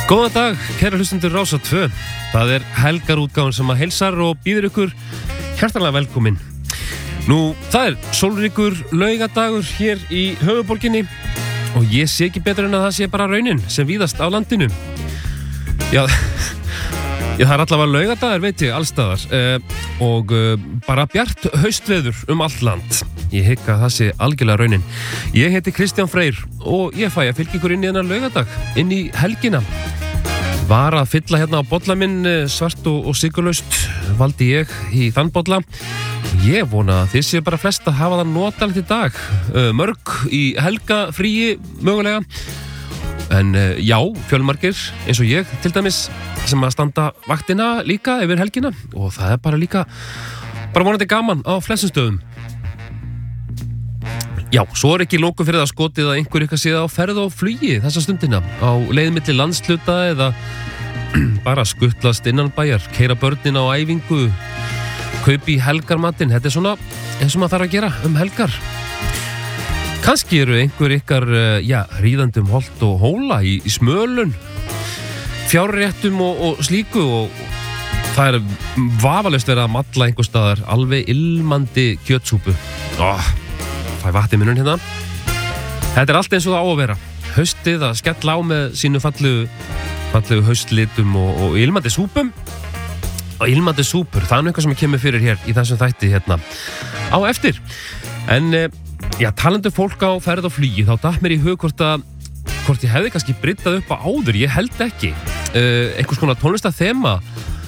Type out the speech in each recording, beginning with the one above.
Góðan dag, kæra hlustundur Rásar 2. Það helgarútgáfan sem að heilsar og býður ykkur hjartanlega velkomin. Nú, það sólríkur laugadagur hér í höfuðborginni og ég sé ekki betur en að það sé bara raunin sem víðast á landinu. Já, það allavega laugadagur, veit ég, allstaðar og bara bjart haustveður allt land. Ég hygg að það sé algjörlega raunin. Ég heiti Kristján Freyr og ég fæ að fylgja ykkur inn í þennan laugadag, inn í helgina. Var að fylla hérna á bolla minn svart og sigurlaust, valdi ég í þann bolla. Ég vona að þið séu bara flest að hafa það notalegt í dag. Mörg í helgafríi mögulega. En já, fjölmargir eins og ég til dæmis sem að standa vaktina líka yfir helgina og það bara líka vonandi gaman á flestum stöðum. Já, svo ekki lóku fyrir það skotið að einhver ykkar sé á ferð og flugi þessa stundina á leið milli landshluta eða bara skuttlast innan bæjar, keyra börnin á æfingu, kaupi helgarmatinn. Þetta svona eins og maður þarf að gera helgar. Kannski eru einhver ykkar, ríðandi holt og hóla í smölun, fjárréttum og slíku og það vafalaust verið að malla einhver staðar alveg ilmandi kjötsúpu. Fæ vatn í munninn hérna. Þetta allt eins og það á að vera. Haustið að skella á með sínu fallegu haustlitum og ilmandi súpum. Og ilmandi súpur, það eitthvað sem kemur fyrir hér í þessum þætti hérna á eftir. En talandi fólk á ferð og flugi, þá datt mér í hug hvort ég hefði kannski bryddað upp á áður. Ég held ekki. Einhvers konar tónlistarþema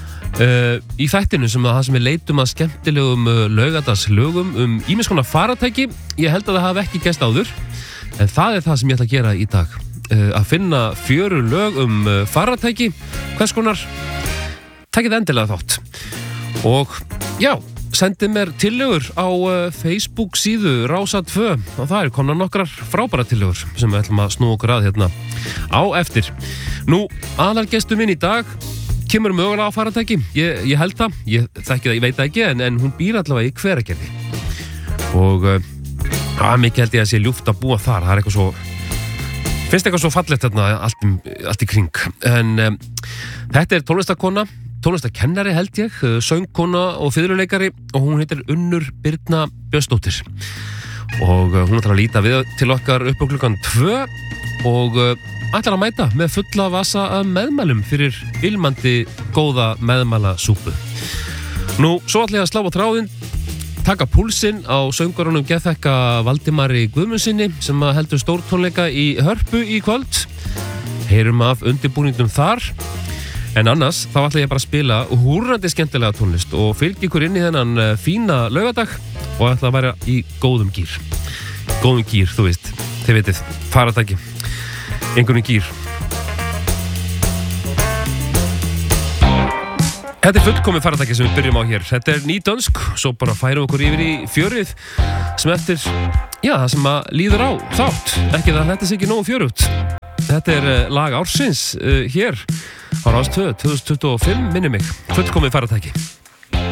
í þættinu sem við leitum að skemmtilegum laugadagslögum ýmiss konar faratæki. Ég held að það hafi ekki gerst áður, en það það sem ég ætla að gera í dag, að finna 4 lög faratæki, hvers konar. Takið endilega þátt og sendið mér tillögur á Facebook síðu Rásar 2 og það komnar nokkrar frábæra tillögur sem við ætlum að snúa okkur að hérna á eftir. Nú, aðalgestur minn í dag kemur mögulega á faratæki, ég held það, ég þekki það, ég veit það ekki, en hún býr allavega í Hveragerði og mikið held ég að sé ljúft að búa þar, það eitthvað svo, finnst eitthvað svo fallegt þarna allt í kring, en þetta tónlistarkona, tónlistarkennari held ég, söngkona og fiðluleikari og hún heitir Unnur Birna Björnsdóttir og hún ætlar að líta við til okkar upp á klukkan 2 og ætlar að mæta með fulla vasa af meðmælum fyrir ilmandi góða meðmælasúpu. Nú, svo ætla ég að slá á þráðinn, taka púlsinn á söngvarunum geðþekka Valdimari Guðmundsinni sem heldur stórtónleika í Hörpu í kvöld. Heyrum af undirbúningnum þar. En annars, þá ætla ég bara að spila húrrandi skemmtilega tónlist og fylgja ykkur inn í þennan fína laugardag og ætla að vera í góðum gír. Góðum gír, þú veist, þið vitið, faratæki. Einhvern gír. Þetta fullkomið faratæki sem við byrjum á hér. Þetta ný dönsk, svo bara færum okkur yfir í fjörið sem eftir, það sem að líður á þátt. Ekki það þetta sé ekki nógu fjörugt. Þetta lag ársins hér á Rás 2 2025 minni mig. Fullkomið faratæki.